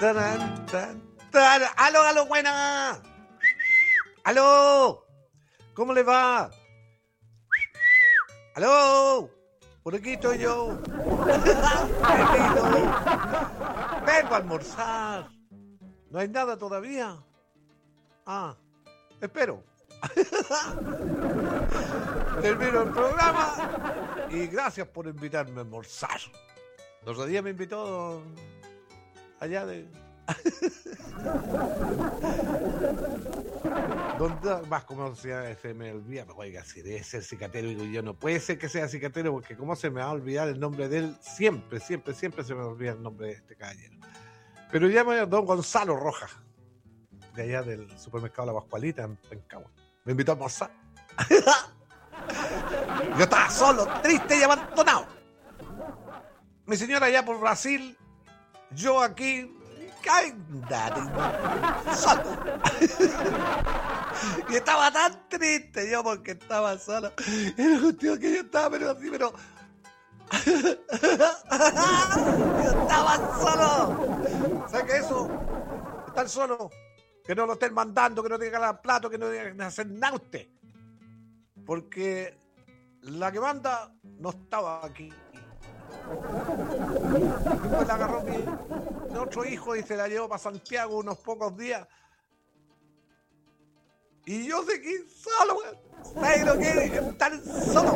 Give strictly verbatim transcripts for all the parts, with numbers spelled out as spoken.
Tarán, tan, tarán. ¡Aló, aló, buena! ¡Aló! ¿Cómo le va? ¡Aló! Por aquí estoy yo. Vengo a almorzar. ¿No hay nada todavía? Ah, espero. Termino el programa y gracias por invitarme a almorzar. El otro día me invitó allá de... ¿Dónde más? ¿Cómo se, se me olvida? Oiga, si debe ser cicatero, digo yo, no puede ser que sea cicatero, porque cómo se me va a olvidar el nombre de él, siempre, siempre, siempre se me olvida el nombre de este caballero. Pero llama a don Gonzalo Rojas, de allá del supermercado La Pascualita en Pencagua. Me invitó a almorzar. Yo estaba solo, triste y abandonado. Mi señora allá por Brasil, yo aquí, solo. Y estaba tan triste yo porque estaba solo. Era cuestión que yo estaba, pero así, pero... yo estaba solo. ¿Sabes qué es eso? Estar solo. Que no lo estén mandando, que no tengan el plato, que no tengan que hacer nada usted. Porque la que manda no estaba aquí. Después la agarró mi, mi otro hijo y se la llevó para Santiago unos pocos días. Y yo seguí solo, güey. ¿Sabes lo que es estar solo?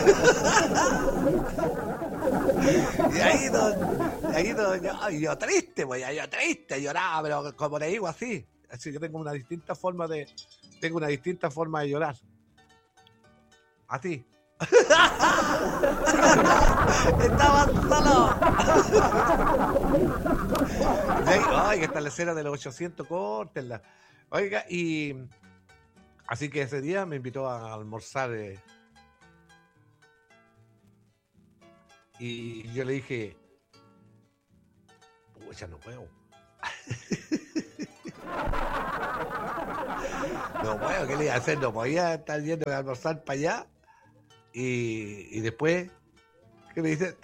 Y ahí, don, ahí don, yo, yo triste, güey, yo triste, lloraba, pero como le digo así. Así que tengo una distinta forma de, tengo una distinta forma de llorar. Así. Estaba solo. Ay, que está la escena de los ochocientos, córtenla. Oiga, y así que ese día me invitó a almorzar eh, y yo le dije, pucha, no puedo. No puedo, ¿qué le iba a hacer? No podía estar yendo a almorzar para allá. Y, y después, ¿qué me dice?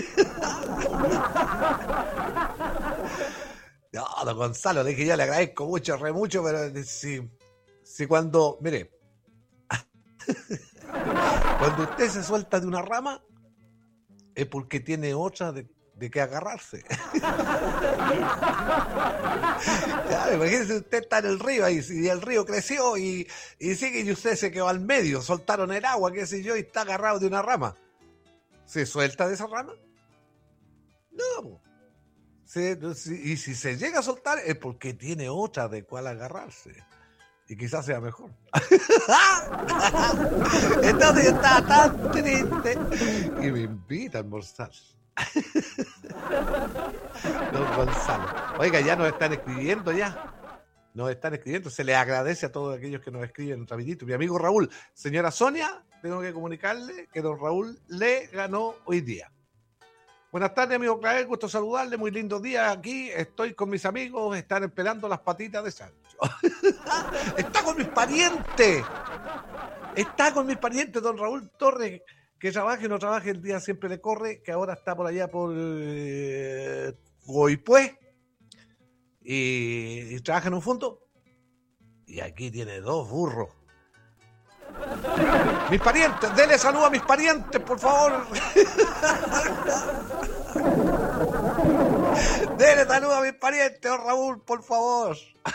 No, don Gonzalo, le dije, yo le agradezco mucho, re mucho, pero si, si cuando, mire, cuando usted se suelta de una rama, es porque tiene otra de, de qué agarrarse. Claro, imagínese, usted está en el río ahí, y el río creció y, y sigue y usted se quedó al medio, soltaron el agua, qué sé yo, y está agarrado de una rama. ¿Se suelta de esa rama? No. Se, y si se llega a soltar es porque tiene otra de cuál agarrarse. Y quizás sea mejor. Entonces yo estaba tan triste y me invita a almorzar. Don Gonzalo. Oiga, ya nos están escribiendo ya. Nos están escribiendo. Se les agradece a todos aquellos que nos escriben rapidito. Mi amigo Raúl. Señora Sonia, tengo que comunicarle que don Raúl le ganó hoy día. Buenas tardes, amigo Clavel. Gusto saludarle. Muy lindo día aquí. Estoy con mis amigos. Están esperando las patitas de Sancho. Está con mis parientes. Está con mis parientes, don Raúl Torres. Que trabaje o no trabaje, el día siempre le corre, que ahora está por allá por eh, Goipué y, y trabaja en un fondo. Y aquí tiene dos burros. Mis parientes, dele saludo a mis parientes, por favor. Dele saludo a mis parientes, don Raúl, por favor.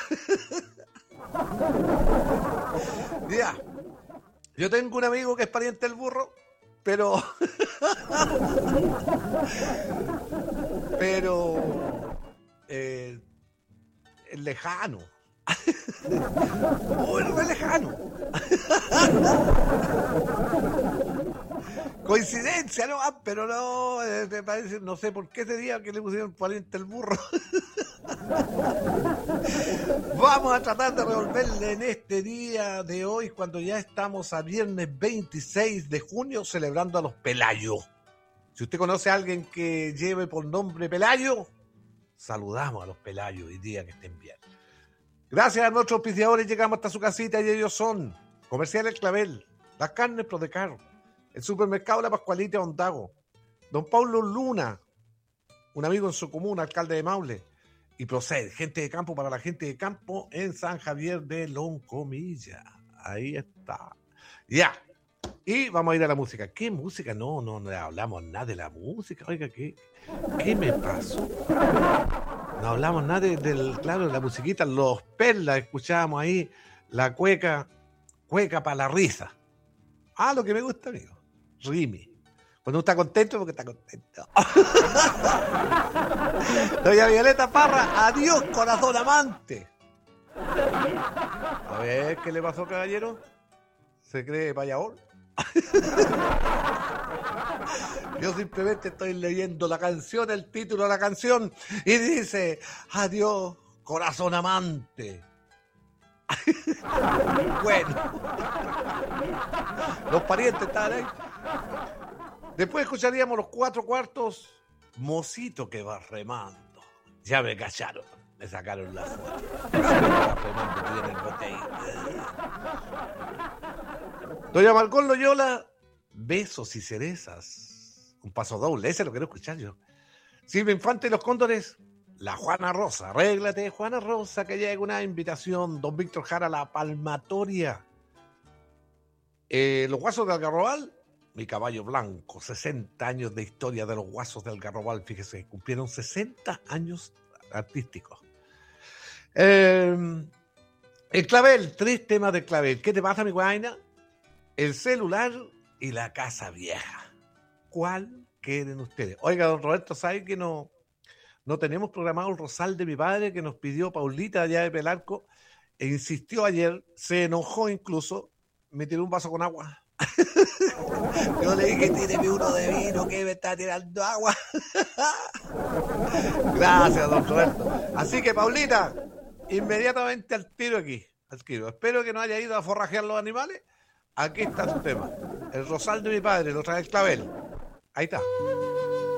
Ya. Yo tengo un amigo que es pariente del burro. Pero, pero, eh, es lejano, muy re lejano. Coincidencia, ¿no? Ah, pero no, eh, me parece, no sé por qué ese día que le pusieron pariente al burro. Vamos a tratar de resolverle en este día de hoy, cuando ya estamos a viernes veintiséis de junio, celebrando a los Pelayo. Si usted conoce a alguien que lleve por nombre Pelayo, saludamos a los Pelayo y día que estén bien. Gracias a nuestros auspiciadores llegamos hasta su casita y ellos son Comercial El Clavel, Las Carnes Prodecar, el Supermercado La Pascualita Ondago, don Paulo Luna, un amigo en su comuna, alcalde de Maule, y procede. Gente de campo para la gente de campo en San Javier de Loncomilla. Ahí está. Ya. Y vamos a ir a la música. ¿Qué música? No, no, no hablamos nada de la música. Oiga, ¿qué, qué me pasó? No hablamos nada de, del, claro, de la musiquita. Los Perlas, escuchábamos ahí la cueca, cueca para la risa. Ah, lo que me gusta, amigo. Rimi. Cuando uno está contento, porque está contento. Doña Violeta Parra, adiós, corazón amante. A ver, ¿qué le pasó, caballero? ¿Se cree payador? Yo simplemente estoy leyendo la canción, el título de la canción, y dice, adiós, corazón amante. Bueno, los parientes están ahí. Después escucharíamos los cuatro cuartos, Mocito que va remando. Ya me cacharon, me sacaron la foto. Doña Marcón Loyola, besos y cerezas. Un paso doble, ese lo quiero escuchar yo. Silvia Infante y los Cóndores, la Juana Rosa. Arréglate, Juana Rosa, que llega una invitación. Don Víctor Jara, la Palmatoria. Eh, los Guasos de Algarrobal, mi caballo blanco. sesenta años de historia de los Guasos de Algarrobal. Fíjese, cumplieron sesenta años artísticos. Eh, el clavel, tres temas del clavel. ¿Qué te pasa, mi guaina? El celular y la casa vieja. ¿Cuál quieren ustedes? Oiga, don Roberto, ¿sabe que no, no tenemos programado el rosal de mi padre que nos pidió Paulita allá de Pelarco? E insistió ayer, se enojó incluso, me tiró un vaso con agua. Yo le dije, tíreme uno de vino, que me está tirando agua. Gracias, don Roberto. Así que, Paulita, inmediatamente al tiro aquí. Al tiro. Espero que no haya ido a forrajear los animales. Aquí está su tema. El rosal de mi padre, lo trae el clavel. Ahí está.